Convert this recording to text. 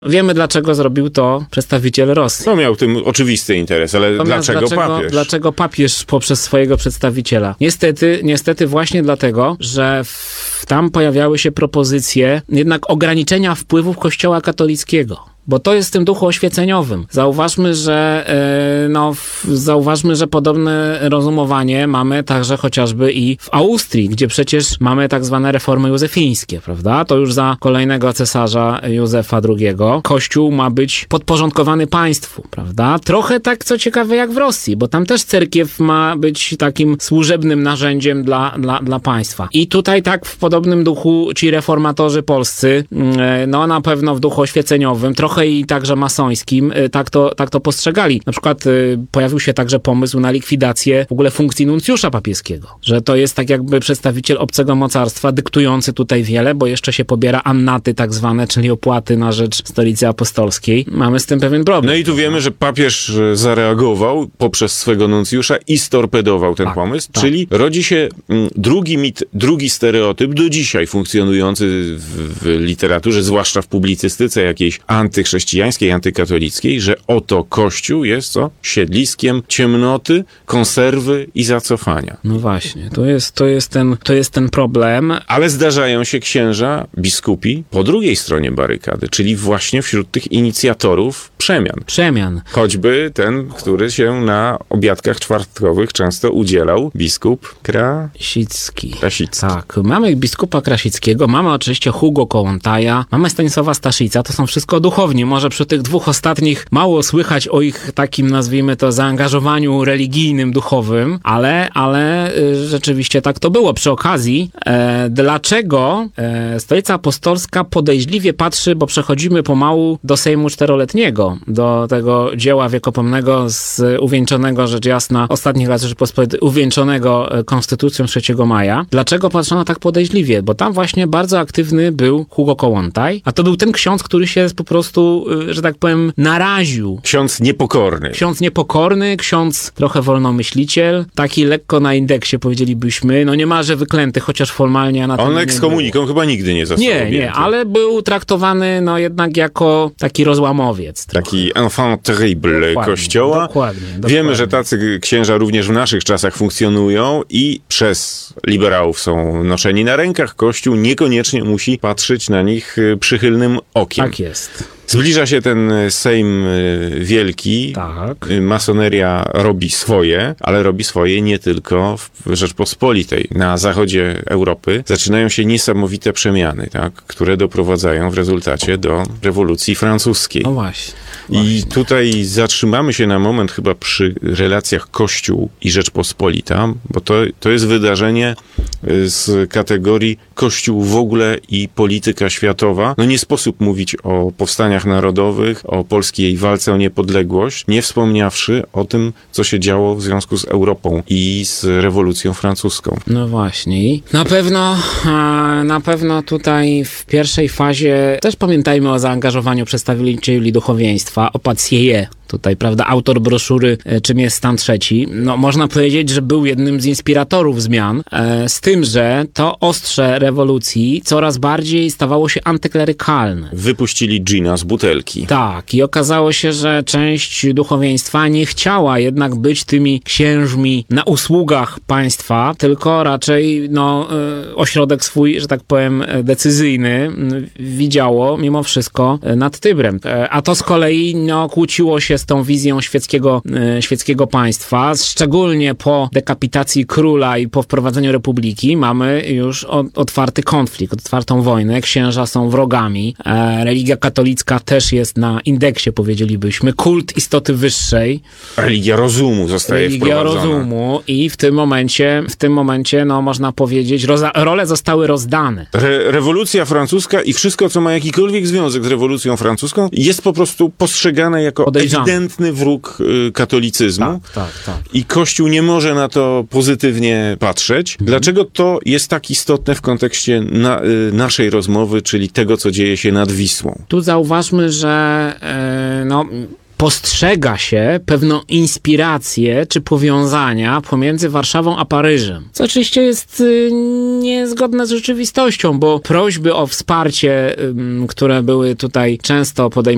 Wiemy, dlaczego zrobił to przedstawiciel Rosji. No miał tym oczywisty interes, ale dlaczego papież? Dlaczego papież poprzez swojego przedstawiciela? Niestety właśnie dlatego, że tam pojawiały się propozycje jednak ograniczenia wpływów Kościoła katolickiego. Bo to jest w tym duchu oświeceniowym. Zauważmy, że podobne rozumowanie mamy także chociażby i w Austrii, gdzie przecież mamy tak zwane reformy józefińskie, prawda? To już za kolejnego cesarza Józefa II. Kościół ma być podporządkowany państwu, prawda? Trochę tak, co ciekawe, jak w Rosji, bo tam też cerkiew ma być takim służebnym narzędziem dla państwa. I tutaj tak w podobnym duchu ci reformatorzy polscy, na pewno w duchu oświeceniowym, trochę i także masońskim, tak to postrzegali. Na przykład pojawił się także pomysł na likwidację w ogóle funkcji nuncjusza papieskiego, że to jest tak jakby przedstawiciel obcego mocarstwa dyktujący tutaj wiele, bo jeszcze się pobiera annaty tak zwane, czyli opłaty na rzecz Stolicy Apostolskiej. Mamy z tym pewien problem. No i tu wiemy, że papież zareagował poprzez swego nuncjusza i storpedował ten pomysł, czyli rodzi się drugi mit, drugi stereotyp, do dzisiaj funkcjonujący w literaturze, zwłaszcza w publicystyce jakiejś antychrześcijańskiej, antykatolickiej, że oto Kościół jest siedliskiem ciemnoty, konserwy i zacofania. No właśnie, to jest ten problem. Ale zdarzają się księża, biskupi po drugiej stronie barykady, czyli właśnie wśród tych inicjatorów przemian. Choćby ten, który się na obiadkach czwartkowych często udzielał, biskup Krasicki. Tak, mamy biskupa Krasickiego, mamy oczywiście Hugo Kołłątaja, mamy Stanisława Staszica, to są wszystko duchowni. Może przy tych dwóch ostatnich mało słychać o ich takim, nazwijmy to, zaangażowaniu religijnym, duchowym, ale rzeczywiście tak to było. Przy okazji, dlaczego Stolica Apostolska podejrzliwie patrzy, bo przechodzimy pomału do Sejmu Czteroletniego, do tego dzieła wiekopomnego uwieńczonego, rzecz jasna, ostatnich lat Rzeczypospolitej, uwieńczonego Konstytucją 3 maja. Dlaczego patrzono tak podejrzliwie? Bo tam właśnie bardzo aktywny był Hugo Kołłątaj, a to był ten ksiądz, który się po prostu, że tak powiem, naraził. Ksiądz niepokorny, ksiądz trochę wolnomyśliciel, taki lekko na indeksie, powiedzielibyśmy, niemalże wyklęty, chociaż formalnie na on ekskomuniką chyba nigdy nie został objęty. Nie, ale był traktowany jednak jako taki rozłamowiec. Taki enfant terrible Kościoła. Dokładnie. Wiemy, że tacy księża również w naszych czasach funkcjonują i przez liberałów są noszeni na rękach. Kościół niekoniecznie musi patrzeć na nich przychylnym okiem. Tak jest. Zbliża się ten Sejm Wielki. Tak. Masoneria robi swoje, ale robi swoje nie tylko w Rzeczpospolitej. Na zachodzie Europy zaczynają się niesamowite przemiany, które doprowadzają w rezultacie do rewolucji francuskiej. No właśnie. I tutaj zatrzymamy się na moment chyba przy relacjach Kościół i Rzeczpospolita, bo to jest wydarzenie z kategorii Kościół w ogóle i polityka światowa. Nie sposób mówić o powstaniach narodowych, o polskiej walce o niepodległość, nie wspomniawszy o tym, co się działo w związku z Europą i z rewolucją francuską. No właśnie. Na pewno tutaj w pierwszej fazie też pamiętajmy o zaangażowaniu przedstawicieli duchowieństwa, o Patsieje. Tutaj, prawda, autor broszury Czym jest stan trzeci. Można powiedzieć, że był jednym z inspiratorów zmian, z tym, że to ostrze rewolucji coraz bardziej stawało się antyklerykalne. Wypuścili dżina z butelki. Tak, i okazało się, że część duchowieństwa nie chciała jednak być tymi księżmi na usługach państwa, tylko raczej ośrodek swój, że tak powiem, decyzyjny widziało mimo wszystko nad Tybrem. A to z kolei kłóciło się z tą wizją świeckiego państwa, szczególnie po dekapitacji króla i po wprowadzeniu republiki mamy już otwarty konflikt, otwartą wojnę, księża są wrogami, religia katolicka też jest na indeksie, powiedzielibyśmy, kult istoty wyższej. Religia rozumu zostaje wprowadzona. Religia rozumu i w tym momencie można powiedzieć, role zostały rozdane. Rewolucja francuska i wszystko, co ma jakikolwiek związek z rewolucją francuską, jest po prostu postrzegane jako ewidentny wróg katolicyzmu. Tak. I Kościół nie może na to pozytywnie patrzeć. Dlaczego to jest tak istotne w kontekście naszej rozmowy, czyli tego, co dzieje się nad Wisłą? Tu zauważmy, że postrzega się pewną inspirację czy powiązania pomiędzy Warszawą a Paryżem. Co oczywiście jest niezgodne z rzeczywistością, bo prośby o wsparcie, które były tutaj często podejmowane